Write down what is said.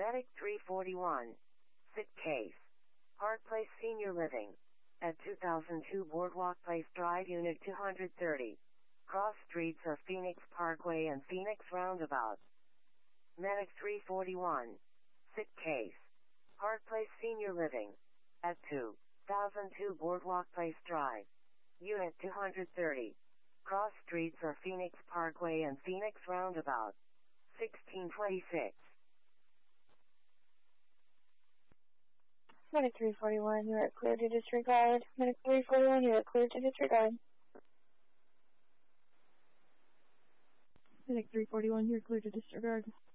Medic 341. Sick case. Park Place Senior Living. At 2002 Boardwalk Place Drive Unit 230. Cross streets are Phoenix Parkway and Phoenix Roundabout. Medic 341. Sick case. Park Place Senior Living. At 2002 Boardwalk Place Drive. Unit 230. Cross streets are Phoenix Parkway and Phoenix Roundabout. 1626. Medic 341, you are clear to disregard. Medic 341, you are clear to disregard. Medic 341, you are clear to disregard.